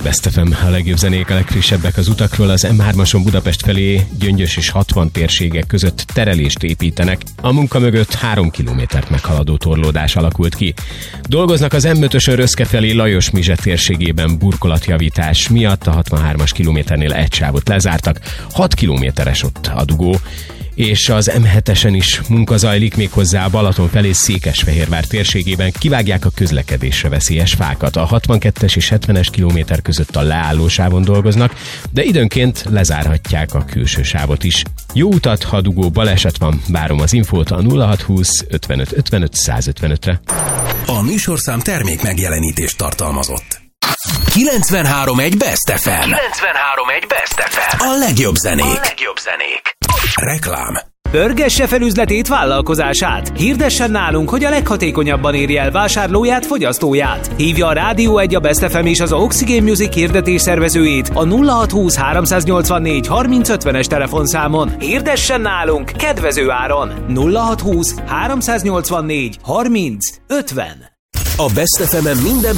Best FM, a legjobb zenék, a legfrissebbek az utakról. Az M3-ason Budapest felé Gyöngyös és 60 térségek között terelést építenek. A munka mögött 3 kilométert meghaladó torlódás alakult ki. Dolgoznak az M5-ösön Röszke felé Lajos-Mizse térségében burkolatjavítás miatt. A 63-as kilométernél egy sávot lezártak, 6 kilométeres ott a dugó. És az M7-esen is munka zajlik, méghozzá a Balaton felé Székesfehérvár térségében kivágják a közlekedésre veszélyes fákat. A 62-es és 70-es kilométer között a leállósávon dolgoznak, de időnként lezárhatják a külső sávot is. Jó utat, ha dugó baleset van, várom az infót a 0620 55 55 155-re. A műsorszám termék megjelenítést tartalmazott. 93.1 Best FM. 93.1 Best FM. A legjobb zenék. Reklám. Pörgesse fel üzletét, vállalkozását. Hirdessen nálunk, hogy a leghatékonyabban érje el vásárlóját, fogyasztóját. Hívja a Rádió 1, a Best FM és az Oxygen Music hirdetés szervezőjét a 0620 384 30 50-es telefonszámon. Hirdessen nálunk kedvező áron. 0620 384 30 50. A Best FM-en minden